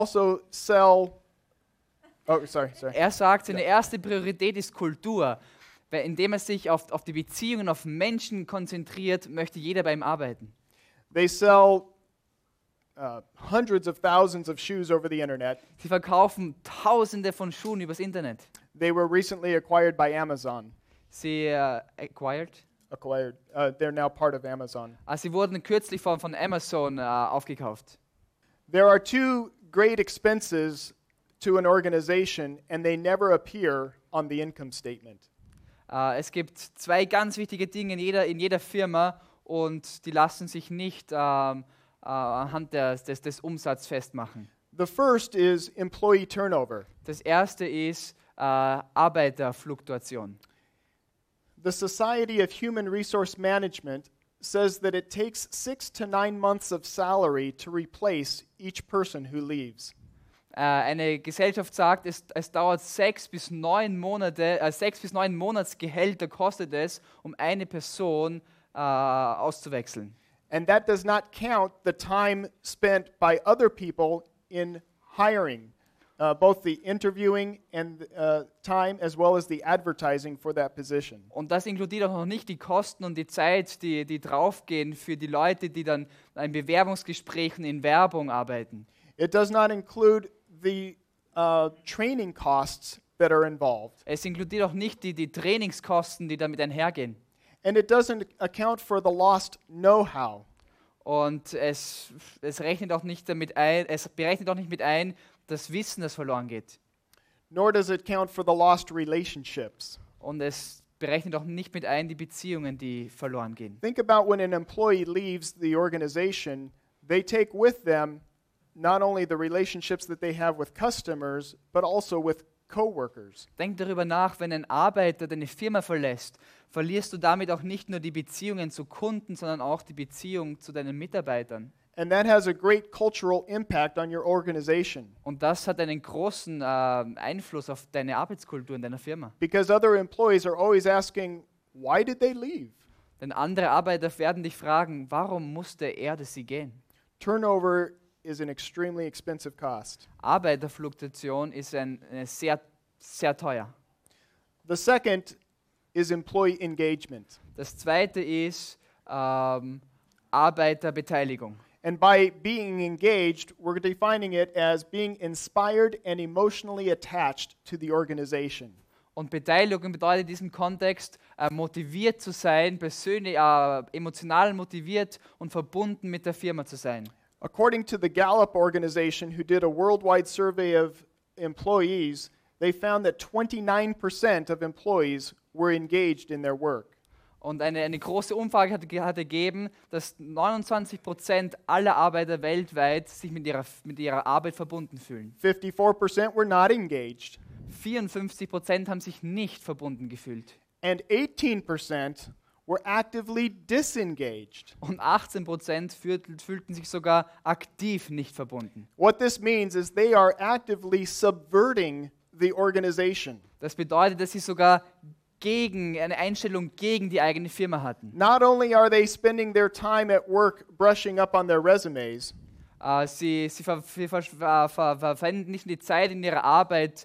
Also sell. Oh, sorry. Er sagt, seine erste Priorität ist Kultur. Weil indem er sich auf die Beziehungen, auf Menschen konzentriert, möchte jeder bei ihm arbeiten. They sell hundreds of thousands of shoes over the internet. Sie verkaufen Tausende von Schuhen übers Internet. They were recently acquired by Amazon. Sie acquired. They're now part of Amazon. Sie wurden kürzlich von Amazon aufgekauft. There are two great expenses to an organization, and they never appear on the income statement. Es gibt zwei ganz wichtige Dinge in jeder Firma und die lassen sich nicht anhand des Umsatzes festmachen. The first is employee turnover. Das erste ist Arbeiterfluktuation. The Society of Human Resource Management says that it takes 6 to 9 months of salary to replace each person who leaves. Eine Gesellschaft sagt, es dauert 6 bis 9 Monatsgehälter kostet es, um eine Person auszuwechseln. And that does not count the time spent by other people in hiring, both the interviewing and time as well as the advertising for that position. Und das inkludiert auch noch nicht die Kosten und die Zeit, die draufgehen für die Leute, die dann in Bewerbungsgesprächen in Werbung arbeiten. It does not include the training costs that are involved. Es inkludiert auch nicht die Trainingskosten, die damit einhergehen. And it doesn't account for the lost know-how. Und es berechnet auch nicht mit ein, das Wissen, das verloren geht. Nor does it count for the lost relationships. Und es berechnet auch nicht mit ein, die Beziehungen, die verloren gehen. Think about when an employee leaves the organization, they take with them not only the relationships that they have with customers, but also with coworkers. Denk darüber nach, wenn ein Arbeiter deine Firma verlässt, verlierst du damit auch nicht nur die Beziehungen zu Kunden, sondern auch die Beziehung zu deinen Mitarbeitern. And that has a great cultural impact on your organization. Und das hat einen großen Einfluss auf deine Arbeitskultur in deiner Firma. Because other employees are always asking, why did they leave? Denn andere Arbeiter werden dich fragen, warum musste er oder sie gehen? Turnover is an extremely expensive cost. Arbeiterfluktuation ist sehr, sehr teuer. The second is employee engagement. Das zweite ist Arbeiterbeteiligung. And by being engaged, we're defining it as being inspired and emotionally attached to the organization. Und Beteiligung bedeutet in diesem Kontext, motiviert zu sein, persönlich, emotional motiviert und verbunden mit der Firma zu sein. According to the Gallup organization, who did a worldwide survey of employees, they found that 29% of employees were engaged in their work. Und eine große Umfrage hat ergeben, dass 29% aller Arbeiter weltweit sich mit ihrer Arbeit verbunden fühlen. 54% were not engaged. 54% haben sich nicht verbunden gefühlt. And 18% were actively disengaged. Und 18% fühlten sich sogar aktiv nicht verbunden. What this means is they are actively subverting the organization. Das bedeutet, dass sie sogar eine Einstellung gegen die eigene Firma hatten. Not only are they spending their time at work brushing up on their resumes, Sie verwenden nicht die Zeit in ihrer Arbeit,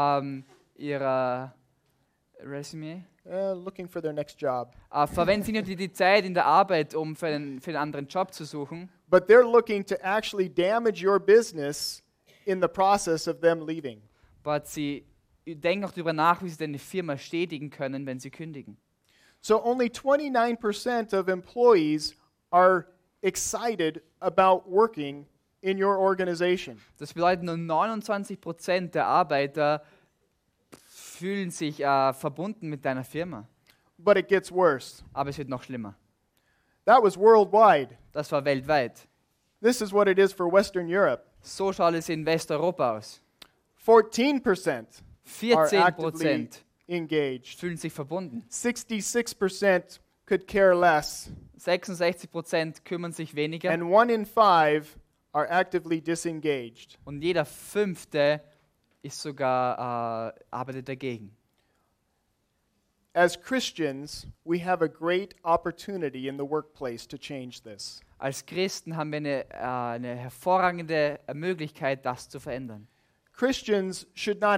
ihrer Resume. Looking for their next job. Verwenden sie nicht die Zeit in der Arbeit, um für einen anderen Job zu suchen, But they're looking to actually damage your business in the process of them leaving. aber sie denken auch darüber nach, wie sie deine Firma stetigen können, wenn sie kündigen. So only 29% of employees are excited about working in your organization. Das bedeutet, nur 29% der Arbeiter fühlen sich verbunden mit deiner Firma. But it gets worse. Aber es wird noch schlimmer. That was worldwide. Das war weltweit. This is what it is for Western Europe. So schaut es in Westeuropa aus. 14% are actively 14% engaged. fühlen sich verbunden. 66% could care less. 66% kümmern sich weniger. And 1 in 5 are actively disengaged. Und jeder Fünfte ist sogar arbeitet dagegen. As Christians, we have a great opportunity in the workplace to change this. Als Christen haben wir eine hervorragende Möglichkeit, das zu verändern. Christians should not